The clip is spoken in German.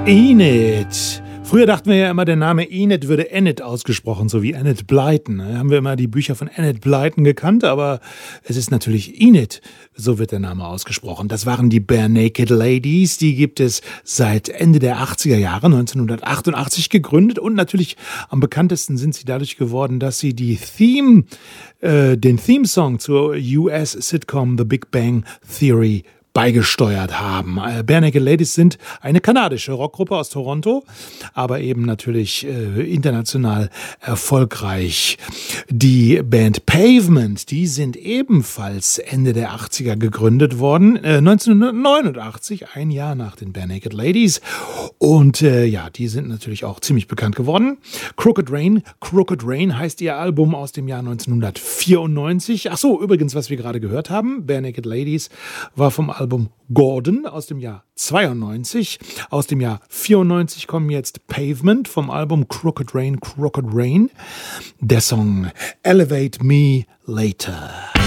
Enid. Früher dachten wir ja immer, der Name Enid würde Enid ausgesprochen, so wie Enid Blyton. Da haben wir immer die Bücher von Enid Blyton gekannt, aber es ist natürlich Enid, so wird der Name ausgesprochen. Das waren die Barenaked Ladies, die gibt es seit Ende der 80er Jahre, 1988 gegründet, und natürlich am bekanntesten sind sie dadurch geworden, dass sie den Theme-Song zur US-Sitcom The Big Bang Theory beigesteuert haben. Barenaked Ladies sind eine kanadische Rockgruppe aus Toronto, aber eben natürlich international erfolgreich. Die Band Pavement, die sind ebenfalls Ende der 80er gegründet worden, 1989, ein Jahr nach den Barenaked Ladies. Und die sind natürlich auch ziemlich bekannt geworden. Crooked Rain heißt ihr Album aus dem Jahr 1994. Ach so, übrigens, was wir gerade gehört haben, Barenaked Ladies war vom Album Gordon aus dem Jahr 92. Aus dem Jahr 94 kommen jetzt Pavement vom Album Crooked Rain. Der Song Elevate Me Later.